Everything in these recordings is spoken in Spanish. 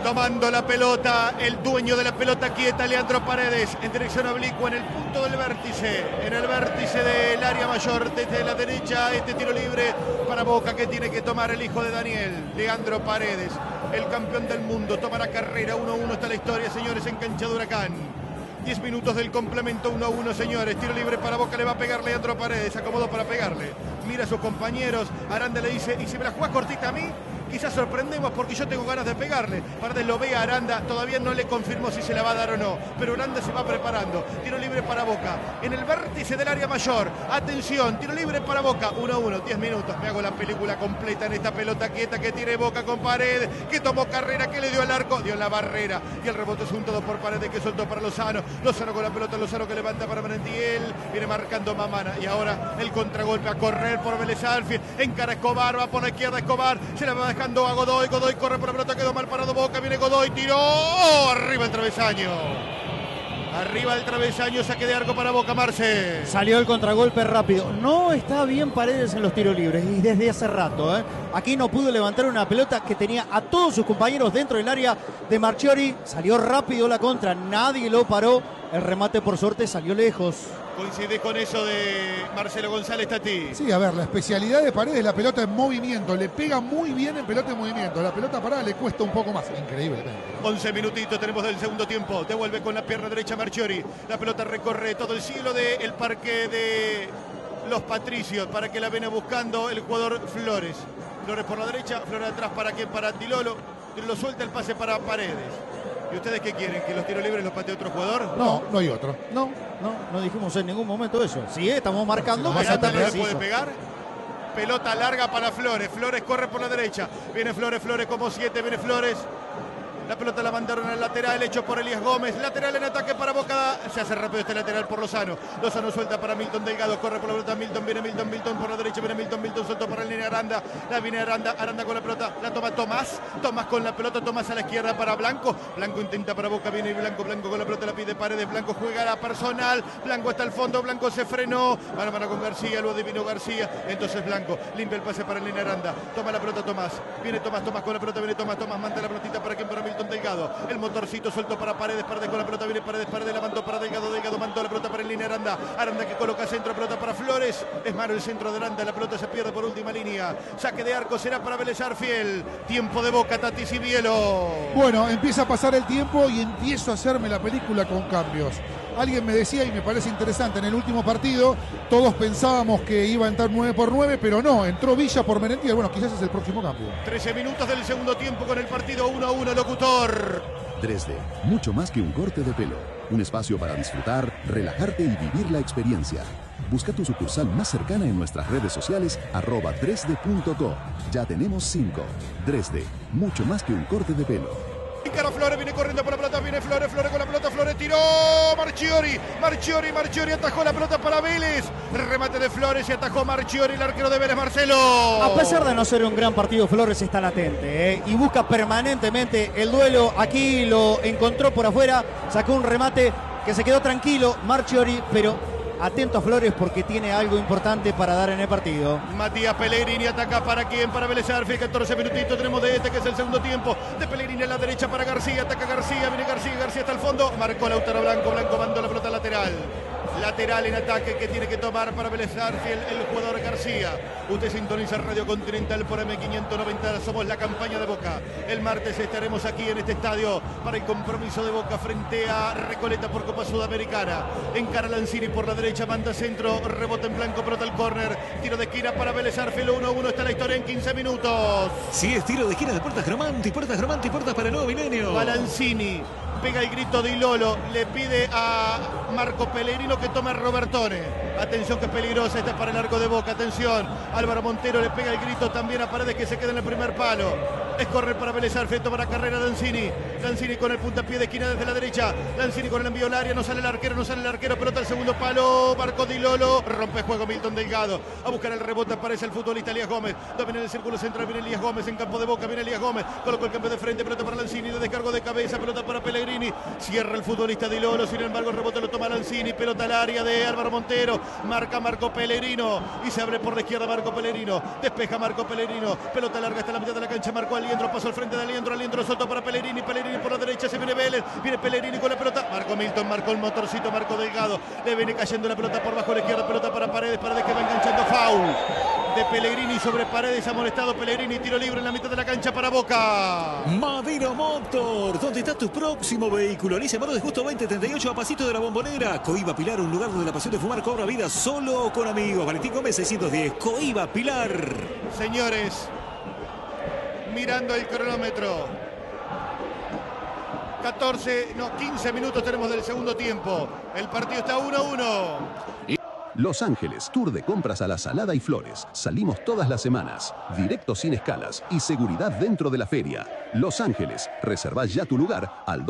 Tomando la pelota, el dueño de la pelota quieta, Leandro Paredes, en dirección oblicua, en el punto del vértice, en el vértice del área mayor, desde la derecha, este tiro libre para Boca que tiene que tomar el hijo de Daniel, Leandro Paredes, el campeón del mundo, toma la carrera, 1-1 está la historia, señores, en cancha de Huracán. 10 minutos del complemento, 1-1, señores. Tiro libre para Boca, le va a pegar Leandro Paredes. Acomodó para pegarle. Mira a sus compañeros. Aranda le dice, ¿y si me la jugás cortita a mí? Quizás sorprendemos porque yo tengo ganas de pegarle. Paredes lo ve a Aranda, todavía no le confirmó si se la va a dar o no. Pero Aranda se va preparando. Tiro libre para Boca. En el vértice del área mayor. Atención, tiro libre para Boca. 1-1, 10 minutos. Me hago la película completa en esta pelota quieta que tiene Boca con Paredes. Que tomó carrera, que le dio al arco. Dio en la barrera. Y el rebote es un todo por Paredes que soltó para Lozano. Lozano con la pelota, Lozano que levanta para Merentiel. Viene marcando Mamana. Y ahora el contragolpe a correr por Vélez Sarsfield. Encara Escobar, va por la izquierda Escobar. Se la va dejando a Godoy. Godoy corre por la pelota, quedó mal parado Boca. Viene Godoy, tiró. Arriba el travesaño. Arriba el travesaño, saque de arco para Boca, Marce. Salió el contragolpe rápido. No está bien Paredes en los tiros libres y desde hace rato. Aquí no pudo levantar una pelota que tenía a todos sus compañeros dentro del área de Marchiori. Salió rápido la contra, nadie lo paró. El remate por suerte salió lejos. ¿Coincide con eso de Marcelo González Tati? Sí, a ver, la especialidad de Paredes es la pelota en movimiento. Le pega muy bien en pelota en movimiento. La pelota parada le cuesta un poco más. Increíble. 11 minutitos tenemos del segundo tiempo. Devuelve con la pierna derecha Marchiori. La pelota recorre todo el cielo del parque de los Patricios para que la viene buscando el jugador Flores. Flores por la derecha, Flores atrás para quién, para Dilolo. Dilolo suelta el pase para Paredes. ¿Y ustedes qué quieren? ¿Que los tiros libres los patee otro jugador? No, no hay otro. No dijimos en ningún momento eso. Sí, estamos marcando. ¿No se puede pegar? Pelota larga para Flores. Flores corre por la derecha. Viene Flores, Flores como 7. Viene Flores. La pelota la mandaron al lateral, hecho por Elías Gómez. Lateral en ataque para Boca. Se hace rápido este lateral por Lozano. Lozano suelta para Milton Delgado. Corre por la pelota Milton. Viene Milton. Milton por la derecha. Viene Milton. Milton suelto para el línea Aranda. La viene Aranda. Aranda con la pelota. La toma Tomás. Tomás con la pelota. Tomás a la izquierda para Blanco. Blanco intenta para Boca. Viene Blanco. Blanco con la pelota. La pide Paredes. Blanco juega a la personal. Blanco hasta el fondo. Blanco se frenó. Mano a mano con García. Lo adivinó García. Entonces Blanco limpia el pase para el línea Aranda. Toma la pelota Tomás. Viene Tomás. Tomás con la pelota. Viene Tomás. Tomás manda la pelotita para quien, para Milton Delgado. El motorcito suelto para Paredes. Paredes con la pelota. Viene Paredes. Paredes la mandó para Delgado. Delgado mandó la pelota para el línea Aranda. Aranda que coloca centro. Pelota para Flores. Es malo el centro de Aranda. La pelota se pierde por última línea. Saque de arco será para Vélez Sarsfield. Tiempo de Boca, Tati Sibielo. Bueno, empieza a pasar el tiempo y empiezo a hacerme la película con cambios. Alguien me decía, y me parece interesante, en el último partido todos pensábamos que iba a entrar 9-9, pero no, entró Villa por Merentiel. Bueno, quizás es el próximo cambio. 13 minutos del segundo tiempo con el partido 1-1, locutor. Dresde, mucho más que un corte de pelo. Un espacio para disfrutar, relajarte y vivir la experiencia. Busca tu sucursal más cercana en nuestras redes sociales @dresde.co. Ya tenemos 5. Dresde, mucho más que un corte de pelo. Encara Flores, viene corriendo por la pelota, viene Flores, Flores con la pelota, Flores tiró, Marchiori atajó la pelota para Vélez, remate de Flores y atajó Marchiori, el arquero de Vélez, Marcelo. A pesar de no ser un gran partido, Flores está latente y busca permanentemente el duelo. Aquí lo encontró por afuera, sacó un remate que se quedó tranquilo Marchiori, pero atento a Flores porque tiene algo importante para dar en el partido. Matías Pellegrini ataca para quién, para Vélez Sarsfield. 14 minutitos tenemos de este que es el segundo tiempo. De Pellegrini a la derecha para García, ataca García, viene García hasta el fondo. Marcó Lautaro Blanco, Blanco mandó la pelota lateral. Lateral en ataque que tiene que tomar para Vélez Sarsfield el jugador García. Usted sintoniza Radio Continental por M590. Somos la campaña de Boca. El martes estaremos aquí en este estadio para el compromiso de Boca frente a Recoleta por Copa Sudamericana. Encara Lanzini por la derecha, manda centro, rebota en blanco, pelota al córner. Tiro de esquina para Vélez Sarsfield. 1-1 está la historia en 15 minutos. Sí, es tiro de esquina de Puertas Gramanti, Puertas para el nuevo milenio. Lanzini. Pega el grito de Ilolo, le pide a Marco Pellegrino que tome a Robertone. Atención que es peligrosa, esta es para el arco de Boca, atención. Álvaro Montero le pega el grito también a Paredes que se queda en el primer palo. Es correr para Vélez Sarsfield, toma la carrera Lanzini. Lanzini con el puntapié de esquina desde la derecha. Lanzini con el envío al área, no sale el arquero, pelota al segundo palo. Marco Dilolo, rompe juego Milton Delgado. A buscar el rebote aparece el futbolista Elías Gómez. Domina en el círculo central, viene Elías Gómez en campo de Boca, viene Elías Gómez. Colocó el cambio de frente, pelota para Lanzini, de descargo de cabeza, pelota para Pellegrini. Cierra el futbolista Dilolo, sin embargo el rebote lo toma Lanzini, pelota al área de Álvaro Montero. Marca Marco Pellegrino y se abre por la izquierda Marco Pellegrino. Despeja Marco Pellegrino. Pelota larga hasta la mitad de la cancha. Marcó Aliendro. Pasó al frente de Aliendro. Aliendro soltó para Pellegrini. Pellegrini por la derecha. Se viene Vélez. Viene Pellegrini con la pelota. Marco Milton. Marcó el motorcito. Marco Delgado. Le viene cayendo la pelota por bajo a la izquierda. Pelota para Paredes. Paredes que va enganchando. Foul de Pellegrini sobre Paredes. Ha molestado Pellegrini. Tiro libre en la mitad de la cancha para Boca. Madero Motor, ¿dónde está tu próximo vehículo? Alicia Maro de Justo 2038 a pasito de la Bombonera. Coiba Pilar, un lugar donde la pasión de fumar cobra vida solo con amigos. Valentín Gómez 610, Coiba Pilar. Señores, mirando el cronómetro. 15 minutos tenemos del segundo tiempo. El partido está 1-1. Los Ángeles, tour de compras a la Salada y Flores. Salimos todas las semanas. Directo sin escalas y seguridad dentro de la feria. Los Ángeles, reserva ya tu lugar al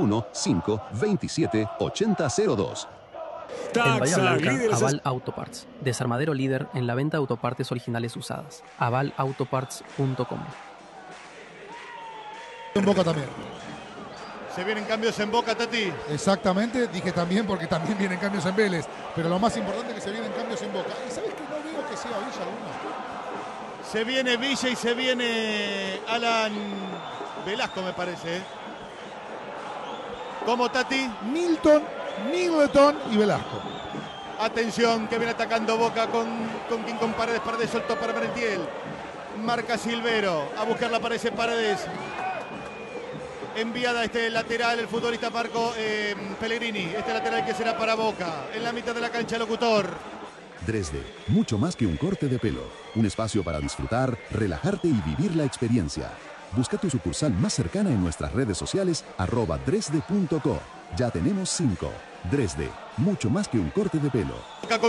291-527-8002. En Bahía Blanca, líderes. Aval Autoparts, desarmadero líder en la venta de autopartes originales usadas. avalautoparts.com. En Boca también. Se vienen cambios en Boca, Tati. Exactamente, dije también porque también vienen cambios en Vélez. Pero lo más importante es que se vienen cambios en Boca. ¿Y sabes que no veo que sea Villa alguno? Se viene Villa y se viene Alan Velasco, me parece. ¿Cómo, Tati? Milton y Velasco. Atención, que viene atacando Boca con Paredes. Paredes soltó para Merentiel. Marca Silvero. A buscar la pared Paredes. Enviada este lateral, el futbolista Marco Pellegrini. Este lateral que será para Boca. En la mitad de la cancha, locutor. Dresde, mucho más que un corte de pelo. Un espacio para disfrutar, relajarte y vivir la experiencia. Busca tu sucursal más cercana en nuestras redes sociales @dresde.co. Ya tenemos 5. Dresde, mucho más que un corte de pelo.